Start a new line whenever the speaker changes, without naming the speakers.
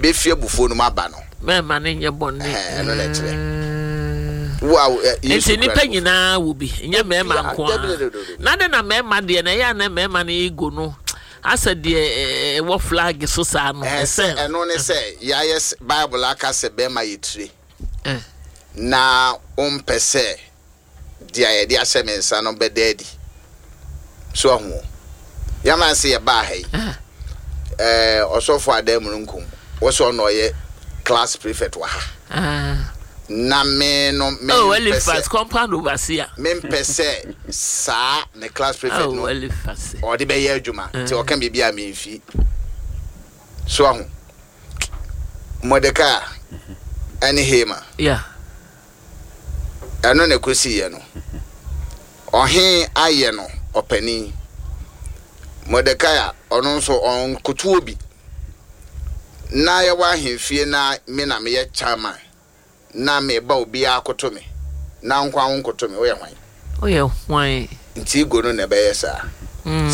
be fear before no mabano.
Man in your bonnet.
Wow,
it's any penny now will be in your man. Nothing a man, dear, and a man, go no. I said, dear, what flag is so sad?
And only say, yes, Bible like I said, be my tree. Now, per se, dear semen son of daddy. So, Yaman say a bahay. Also for a demonum. What's on your class prefect? Na me no me.
Oh, well, fast compound overseer.
Men per se, sa the class prefect.
Oh, well, fast.
Or the Bayer Juma, till can be a mean fee. So, Mordecai, any hema.
Yeah.
I know the Cusiano. Or he, I know, or penny. Mordecai, or also on Kutubi. Na ya wa hemfie na me na me ye chama na me ba obi akoto me na nkwa nkoto me o ye hwan
nti
go no na be ye sa